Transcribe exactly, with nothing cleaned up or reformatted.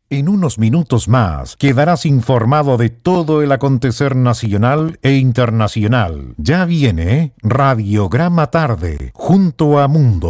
En unos minutos más quedarás informado de todo el acontecer nacional e internacional. Ya viene Radiograma Tarde, junto a Mundo.